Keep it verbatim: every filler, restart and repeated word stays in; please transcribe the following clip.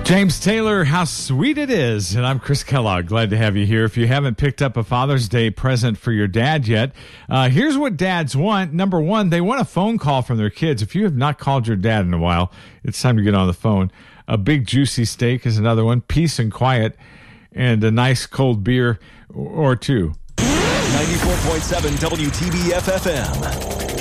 James Taylor, how sweet it is. And I'm Chris Kellogg. Glad to have you here. If you haven't picked up a Father's Day present for your dad yet, uh, here's what dads want. Number one, they want a phone call from their kids. If you have not called your dad in a while, it's time to get on the phone. A big juicy steak is another one. Peace and quiet, and a nice cold beer or two. ninety-four point seven W T B F F M.